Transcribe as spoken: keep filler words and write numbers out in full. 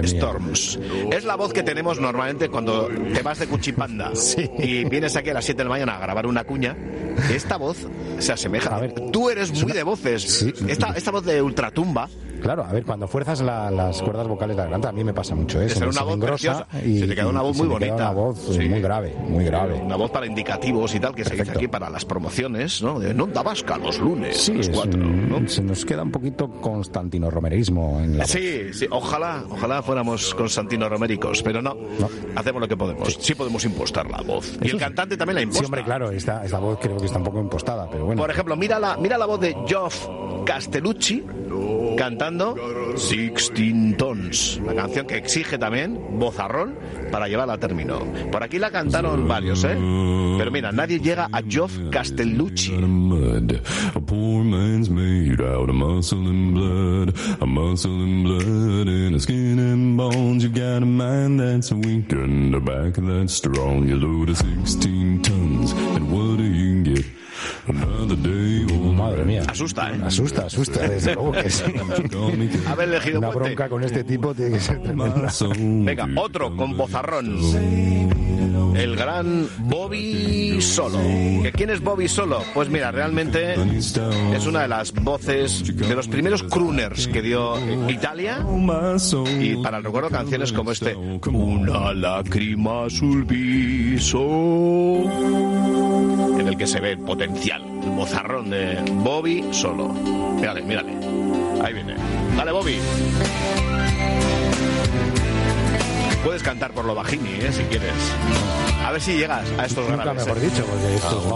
Storms. Es la voz que tenemos normalmente cuando te vas de Cuchipanda sí. y vienes aquí a las siete de la mañana a grabar una cuña. Esta voz se asemeja. A ver, tú eres muy una... de voces. Sí. Esta, esta voz de ultratumba. Claro, a ver, cuando fuerzas la, las cuerdas vocales de la garganta, a mí me pasa mucho eso. Es una voz preciosa. Y, se te queda una voz muy bonita. Una voz sí. muy grave, muy grave. Una voz para indicativos y tal, que Perfecto. se dice aquí para las promociones, ¿no? De Onda Vasca los lunes, sí, los cuatro, un, ¿no? Se nos queda un poquito Constantino Romerismo en la voz. Sí, sí, ojalá, ojalá fuéramos Constantino Roméricos, pero no, no. Hacemos lo que podemos. Sí, sí podemos impostar la voz. Eso y el cantante también la imposta. Sí, hombre, claro, esta, esta voz creo que está un poco impostada, pero bueno. Por ejemplo, mira la, mira la voz de Geoff Castellucci cantando Sixteen Tons, la canción que exige también vozarrón para llevarla a término. Por aquí la cantaron varios, ¿eh? Pero mira, nadie llega a Geoff Castellucci. A poor man's made out of muscle and blood, a muscle and blood and a skin and bones. You got a mind that's weak and a back that's strong. You load of sixteen tons and what do you get? Another day. Oh, madre mía. Asusta, ¿eh? Asusta, asusta, desde luego que sí. Haber elegido una puente. bronca con este tipo tiene que ser tremenda. Venga, otro con vozarrón. El gran Bobby Solo. ¿Que quién es Bobby Solo? Pues mira, realmente es una de las voces de los primeros crooners que dio Italia. Y para el recuerdo canciones como este Una lágrima sul viso, en el que se ve el potencial, el vozarrón de Bobby Solo. Mírale, mírale. Ahí viene. Dale, Bobby. Puedes cantar por lo bajini, ¿eh? Si quieres. A ver si llegas a estos Nunca graves. mejor ¿eh? dicho, porque estos